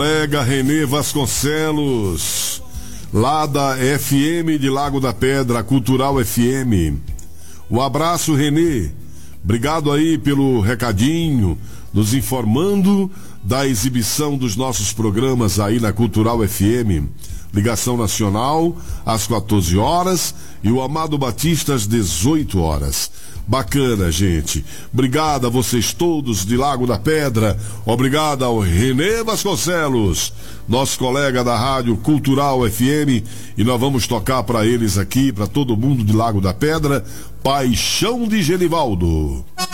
Colega Renê Vasconcelos, lá da FM de Lago da Pedra, Cultural FM. Um abraço, Renê. Obrigado aí pelo recadinho, nos informando da exibição dos nossos programas aí na Cultural FM. Ligação Nacional às 14 horas e o Amado Batista às 18 horas. Bacana, gente. Obrigado a vocês todos de Lago da Pedra. Obrigado ao Renê Vasconcelos, nosso colega da Rádio Cultural FM. E nós vamos tocar para eles aqui, para todo mundo de Lago da Pedra, Paixão de Genivaldo.